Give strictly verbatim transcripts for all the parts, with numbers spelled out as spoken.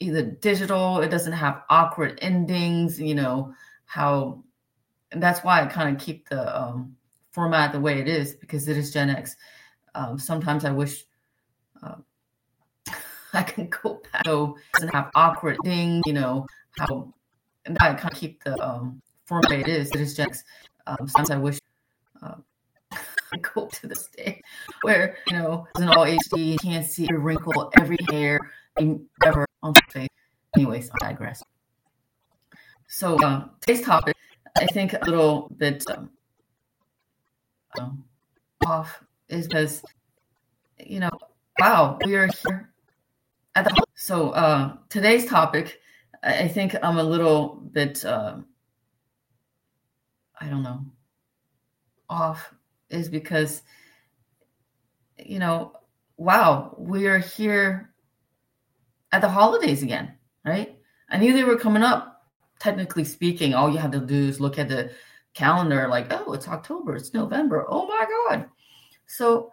either digital, it doesn't have awkward endings, you know, how, and that's why I kind of keep the um, format the way it is, because it is Gen X. Um, sometimes I wish uh, I can go back, so it doesn't have awkward endings, you know, how, and I kind of keep the um, format the way it is, it is Gen X. Um, sometimes I wish uh, I go to the state where, you know, it's an all H D, you can't see every wrinkle, every hair, ever on the face. Anyways, I digress. So uh, today's topic, I think a little bit um, um, off, is because, you know, wow, we are here at the. So uh, today's topic, I think I'm a little bit, uh, I don't know, off, is because, you know, wow, we are here at the holidays again, right? I knew they were coming up. Technically speaking, all you have to do is look at the calendar, like, oh, it's October, it's November. Oh my God. So,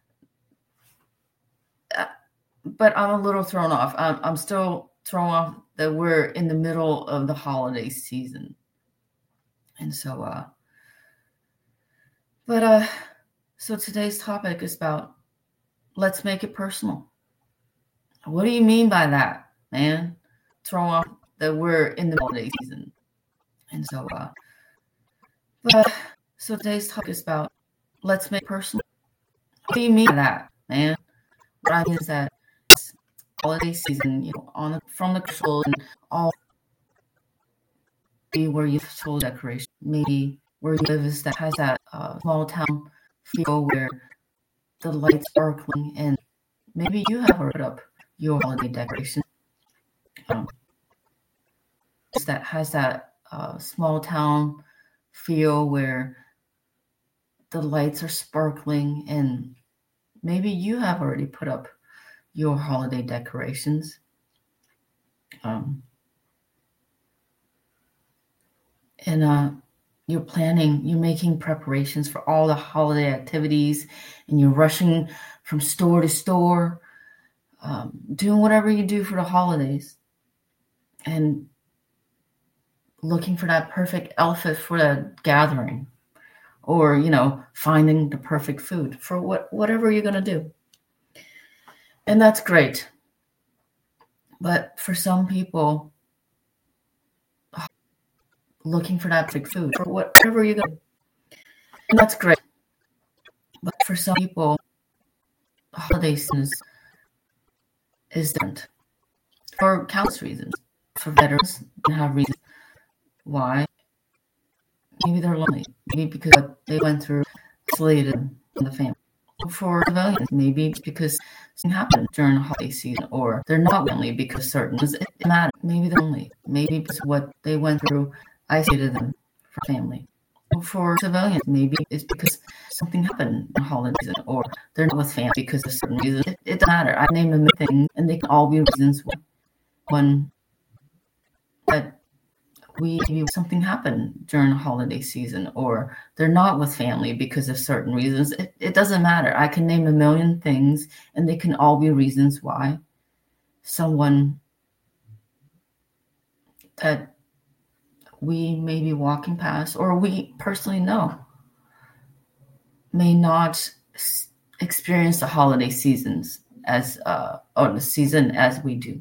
uh, but I'm a little thrown off. I'm, I'm still thrown off that we're in the middle of the holiday season. And so, uh, but, uh, so today's topic is about, let's make it personal. What do you mean by that, man? Thrown off that we're in the holiday season. And so, uh, but, so today's talk is about, let's make it personal. What do you mean by that, man? What I mean is that it's holiday season, you know, on the, from the commercial and all, maybe where you have total decoration, maybe where you live is that has that uh, small town feel where the lights are sparkling, and maybe you have put up your holiday decoration. Um, that has that uh, small town feel where the lights are sparkling, and maybe you have already put up your holiday decorations. Um, and uh, you're planning, you're making preparations for all the holiday activities, and you're rushing from store to store, um, doing whatever you do for the holidays, and looking for that perfect outfit for the gathering, or, you know, finding the perfect food for what whatever you're going to do. And that's great. But for some people, looking for that perfect food for whatever you're going to do. And that's great. But for some people, holiday season is different for countless reasons. For veterans, they have reasons why. Maybe they're lonely. Maybe because they went through, isolated from the family. For civilians, maybe because something happened during the holiday season, or they're not lonely because certain it matters. Maybe they're lonely. Maybe because what they went through isolated them from family. For civilians, maybe it's because something happened in the holiday season, or they're not with family because of certain reasons. It, it doesn't matter. I name them things, and they can all be reasons why. One that we something happened during the holiday season, or they're not with family because of certain reasons. It, it doesn't matter. I can name a million things, and they can all be reasons why someone that we may be walking past, or we personally know, may not experience the holiday seasons as uh, or the season as we do.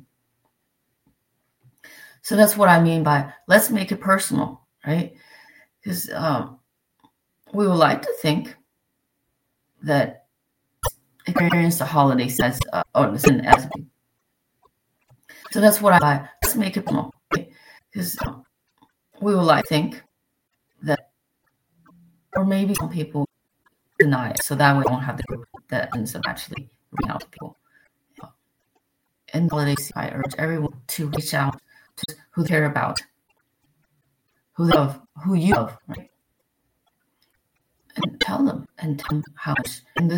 So that's what I mean by let's make it personal, right? Because um, we would like to think that experience the holiday says uh, or listen as we. So that's what I let's make it personal, right? Because um, we would like to think that, or maybe some people deny it, so that way we won't have the group that ends up actually reaching out to people. And holidays, I urge everyone to reach out to who they care about, who they love, who you love, right? And tell them, and tell them how much in this